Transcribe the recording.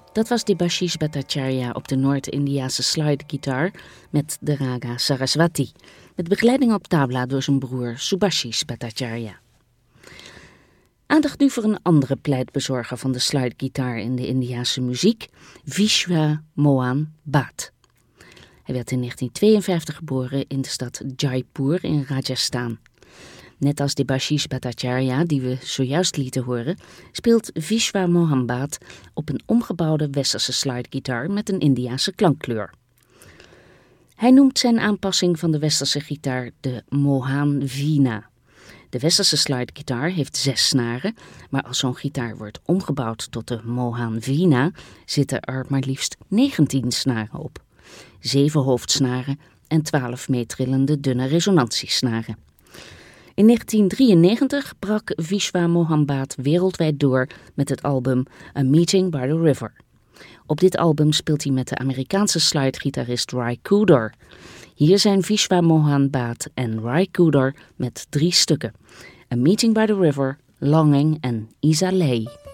Dat was Debashish Bhattacharya op de Noord-Indiase slide-gitaar met de raga Saraswati, met begeleiding op tabla door zijn broer Subhashish Bhattacharya. Aandacht nu voor een andere pleitbezorger van de slide-gitaar in de Indiase muziek, Vishwa Mohan Bhatt. Hij werd in 1952 geboren in de stad Jaipur in Rajasthan. Net als Debashish Bhattacharya, die we zojuist lieten horen, speelt Vishwa Mohan Bhatt op een omgebouwde westerse slidegitaar met een Indiase klankkleur. Hij noemt zijn aanpassing van de westerse gitaar de Mohan Veena. De westerse slidegitaar heeft 6 snaren, maar als zo'n gitaar wordt omgebouwd tot de Mohan Veena, zitten er maar liefst 19 snaren op. 7 hoofdsnaren en 12 meetrillende dunne resonantiesnaren. In 1993 brak Vishwa Mohan Bhatt wereldwijd door met het album A Meeting by the River. Op dit album speelt hij met de Amerikaanse slide-gitarist Ry Cooder. Hier zijn Vishwa Mohan Bhatt en Ry Cooder met 3 stukken: A Meeting by the River, Longing en Isa Lay.